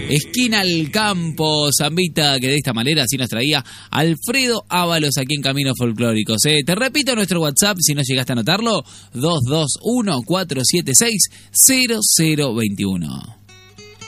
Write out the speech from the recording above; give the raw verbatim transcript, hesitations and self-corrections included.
esquina al campo, zambita que de esta manera así nos traía Alfredo Ábalos aquí en Caminos Folclóricos. Eh, te repito nuestro WhatsApp, si no llegaste a anotarlo, dos dos uno, cuatro siete seis, cero cero dos uno.